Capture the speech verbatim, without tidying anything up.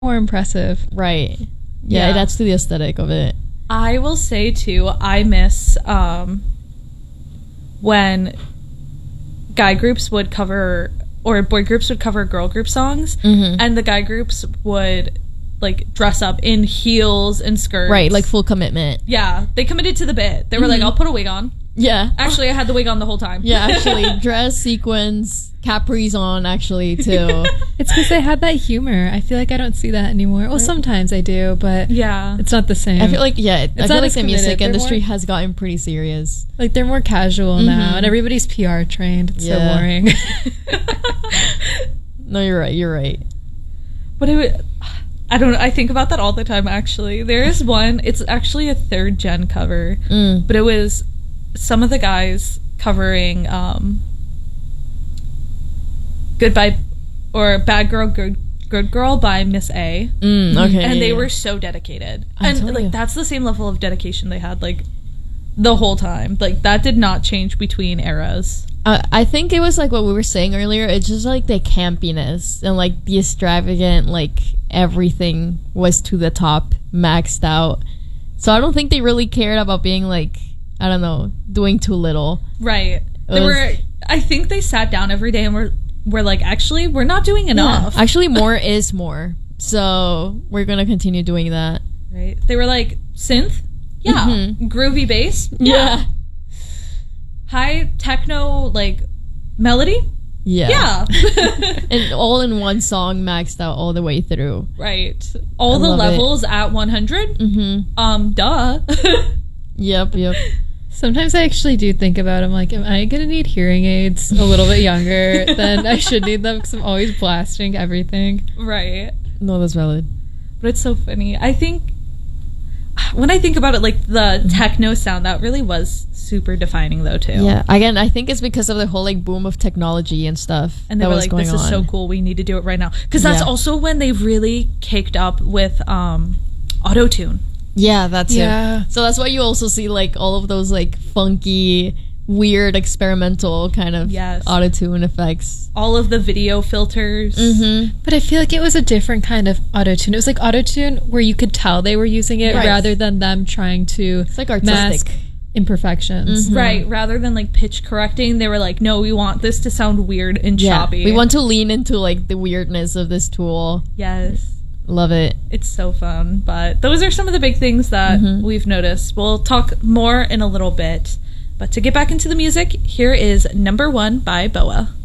more impressive. Right. Yeah, Yeah. that's to the aesthetic of it. I will say too, I miss um, when guy groups would cover, or boy groups would cover girl group songs, Mhm. and the guy groups would like dress up in heels and skirts. Right, like full commitment. Yeah, they committed to the bit. They were like, Mhm. I'll put a wig on. Yeah. Actually, I had the wig on the whole time. Yeah, actually, dress, sequins, capris on, actually, too. It's because they had that humor. I feel like I don't see that anymore. Well, sometimes I do, but Yeah. it's not the same. I feel like, yeah, I It's feel not like as the committed. music They're industry more- has gotten pretty serious. like they're more casual now, Mhm. and everybody's P R trained. It's Yeah. so boring. No, you're right, you're right. But it would, I don't know. I think about that all the time, actually. There is one, it's actually a third gen cover, Mm. but it was some of the guys covering um, Goodbye or Bad Girl, Good, Good Girl by Miss A. Mm, okay. And yeah, they yeah. were so dedicated. I'm And telling like you. that's the same level of dedication they had like the whole time. Like that did not change between eras. Uh, I think it was like what we were saying earlier. It's just like the campiness and like the extravagant, like everything was to the top, maxed out. So I don't think they really cared about being like, I don't know, doing too little. Right. They was- were I think they sat down every day and were were like, actually, we're not doing enough. Yeah. Actually, more is more. So we're gonna continue doing that. Right. They were like, synth? Yeah. Mhm. Groovy bass? Yeah. High techno like melody? Yeah. Yeah. And all in one song, maxed out all the way through. Right. All I the love it. levels at one hundred? Mm-hmm. Um, duh. Yep, yep. Sometimes I actually do think about, I'm like, am I going to need hearing aids a little bit younger than I should need them because I'm always blasting everything. Right. No, that's valid. But it's so funny. I think when I think about it, like the techno sound, that really was super defining though too. Yeah. Again, I think it's because of the whole like boom of technology and stuff. And they that were was like, going this is so on. cool. We need to do it right now. Because that's Yeah. also when they really kicked up with um, auto-tune. Yeah, that's Yeah. it. So that's why you also see like all of those like funky, weird, experimental kind of Yes. auto-tune effects. All of the video filters. Mm-hmm. But I feel like it was a different kind of auto-tune. It was like auto-tune where you could tell they were using it Right. rather than them trying to It's like artistic. mask imperfections. Mhm. Right. Rather than like pitch correcting, they were like, no, we want this to sound weird and Yeah. choppy. We want to lean into like the weirdness of this tool. Yes. Love it. It's so fun. But those are some of the big things that Mhm. we've noticed. We'll talk more in a little bit. But to get back into the music, here is Number One by Boa.